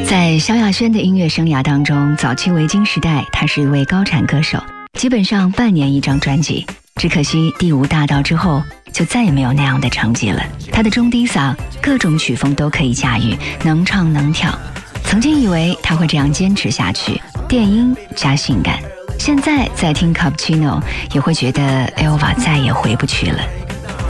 在萧亚轩的音乐生涯当中，早期维京时代，他是一位高产歌手，基本上半年一张专辑。只可惜第五大道之后，就再也没有那样的成绩了。他的中低嗓，各种曲风都可以驾驭，能唱能跳。曾经以为他会这样坚持下去，电音加性感。现在在听 Cappuccino， 也会觉得 Elva 再也回不去了。